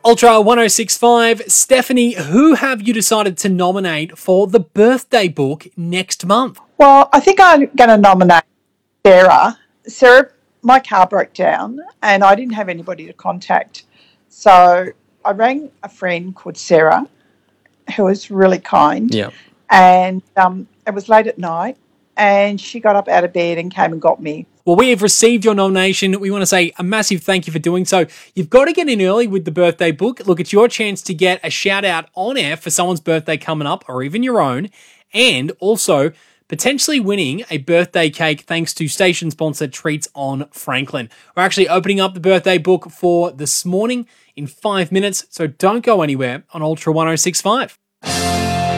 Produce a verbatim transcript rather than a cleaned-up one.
Ultra ten sixty-five, Stephanie, who have you decided to nominate for the birthday book next month? Well, I think I'm going to nominate Sarah. Sarah, my car broke down and I didn't have anybody to contact. So I rang a friend called Sarah, who was really kind. Yeah. And um, it was late at night and she got up out of bed and came and got me. Well, we have received your nomination. We want to say a massive thank you for doing so. You've got to get in early with the birthday book. Look, it's your chance to get a shout out on air for someone's birthday coming up or even your own. And also potentially winning a birthday cake thanks to station sponsor Treats on Franklin. We're actually opening up the birthday book for this morning in five minutes. So don't go anywhere on Ultra ten sixty-five.